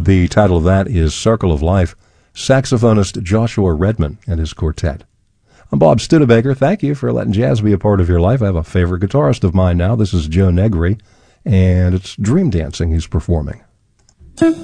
The title of that is Circle of Life, saxophonist Joshua Redman and his quartet. I'm Bob Studebaker. Thank you for letting jazz be a part of your life. I have a favorite guitarist of mine now. This is Joe Negri, and it's Dream Dancing he's performing.